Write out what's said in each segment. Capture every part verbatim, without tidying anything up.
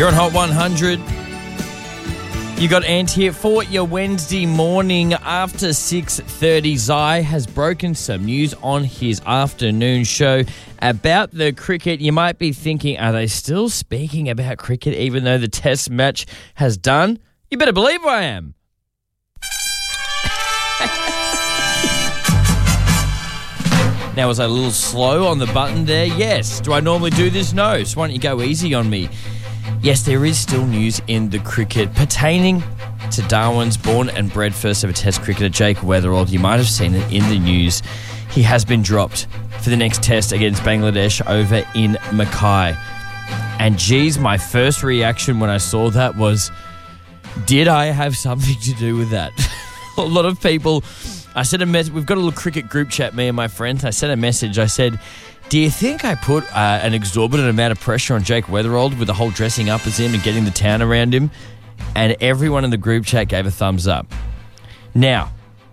You're on Hot one hundred. You got Ant here for your Wednesday morning after six thirty. Zai has broken some news on his afternoon show about the cricket. You might be thinking, are they still speaking about cricket even though the test match has done? You better believe I am. Now, was I a little slow on the button there? Yes. Do I normally do this? No. So why don't you go easy on me? Yes, there is still news in the cricket pertaining to Darwin's born and bred first ever test cricketer, Jake Weatherald. You might have seen it in the news. He has been dropped for the next test against Bangladesh over in Mackay. And geez, my first reaction when I saw that was, did I have something to do with that? A lot of people, I sent a message, we've got a little cricket group chat, me and my friends. I sent a message, I said, do you think I put uh, an exorbitant amount of pressure on Jake Weatherald with the whole dressing up as him and getting the town around him? And everyone in the group chat gave a thumbs up. Now,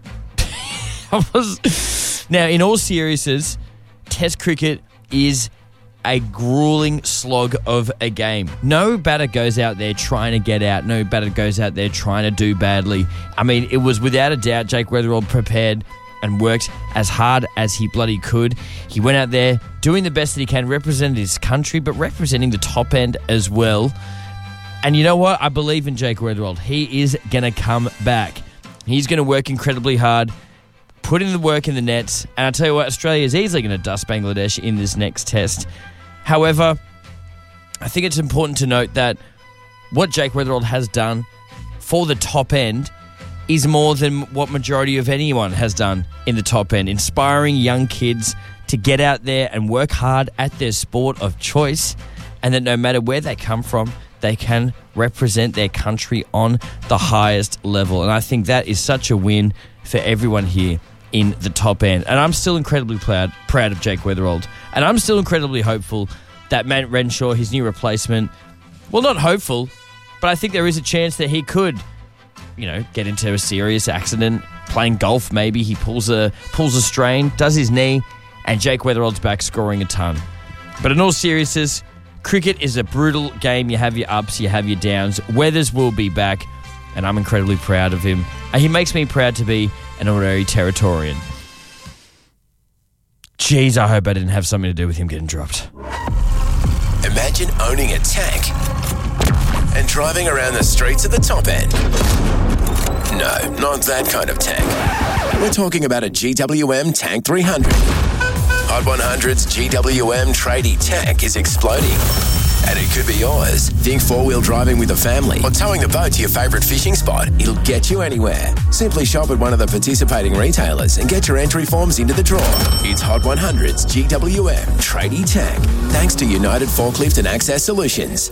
I was, now in all seriousness, Test cricket is a grueling slog of a game. No batter goes out there trying to get out. No batter goes out there trying to do badly. I mean, it was without a doubt Jake Weatherald prepared and worked as hard as he bloody could. He went out there doing the best that he can, representing his country, but representing the top end as well. And you know what? I believe in Jake Weatherald. He is going to come back. He's going to work incredibly hard, put in the work in the nets, and I'll tell you what, Australia is easily going to dust Bangladesh in this next test. However, I think it's important to note that what Jake Weatherald has done for the top end is more than what majority of anyone has done in the top end, inspiring young kids to get out there and work hard at their sport of choice, and that no matter where they come from, they can represent their country on the highest level. And I think that is such a win for everyone here in the top end. And I'm still incredibly proud, proud of Jake Weatherald. And I'm still incredibly hopeful that Matt Renshaw, his new replacement, well, not hopeful, but I think there is a chance that he could, you know, get into a serious accident, playing golf maybe. He pulls a pulls a strain, does his knee, and Jake Weatherald's back scoring a ton. But in all seriousness, cricket is a brutal game. You have your ups, you have your downs. Weathers will be back, and I'm incredibly proud of him. And he makes me proud to be an honorary Territorian. Jeez, I hope I didn't have something to do with him getting dropped. Imagine owning a tank and driving around the streets at the top end. No, not that kind of tank. We're talking about a G W M Tank three hundred. Hot one hundred's G W M tradie tank is exploding. And it could be yours. Think four-wheel driving with a family or towing the boat to your favourite fishing spot. It'll get you anywhere. Simply shop at one of the participating retailers and get your entry forms into the draw. It's Hot one hundred's G W M tradie tank, thanks to United Forklift and Access Solutions.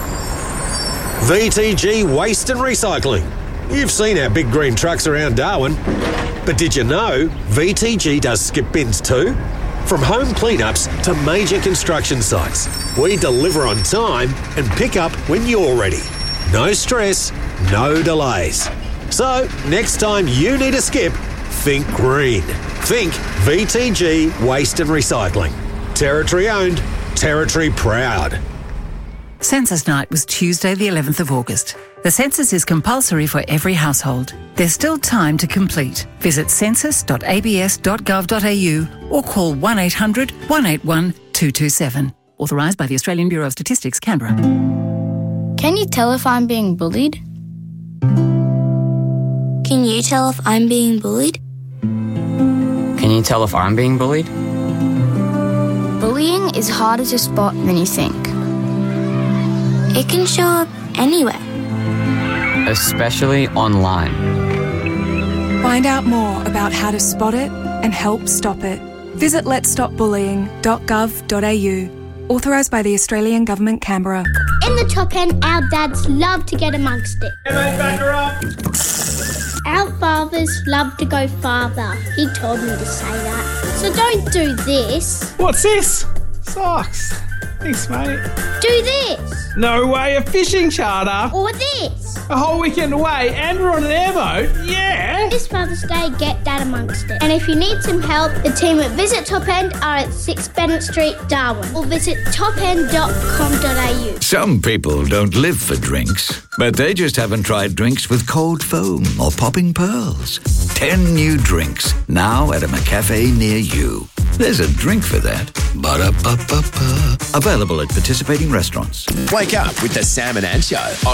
V T G Waste and Recycling. You've seen our big green trucks around Darwin, but did you know V T G does skip bins too? From home cleanups to major construction sites, we deliver on time and pick up when you're ready. No stress, no delays. So, next time you need a skip, think green. Think V T G Waste and Recycling. Territory owned, territory proud. Census night was Tuesday the eleventh of August. The census is compulsory for every household. There's still time to complete. Visit census dot a b s dot gov dot a u or call one eight hundred, one eight one, two two seven. Authorised by the Australian Bureau of Statistics, Canberra. Can you tell if I'm being bullied? Can you tell if I'm being bullied? Can you tell if I'm being bullied? Bullying is harder to spot than you think. It can show up anywhere. Especially online. Find out more about how to spot it and help stop it. Visit lets stop bullying dot gov dot a u. Authorised by the Australian Government, Canberra. In the top end, our dads love to get amongst it. Hey mate, back her up. Our fathers love to go farther. He told me to say that. So don't do this. What's this? Socks. Thanks, mate. Do this. No way, a fishing charter. Or this. A whole weekend away and we're on an airboat. Yeah. This Father's Day, get Dad amongst it. And if you need some help, the team at Visit Top End are at six Bennett Street, Darwin. Or visit top end dot com dot a u. Some people don't live for drinks, but they just haven't tried drinks with cold foam or popping pearls. Ten new drinks, now at a McCafe near you. There's a drink for that. Ba-da-ba-ba-ba. Available at participating restaurants. Wake up with the Sam and Ant Show on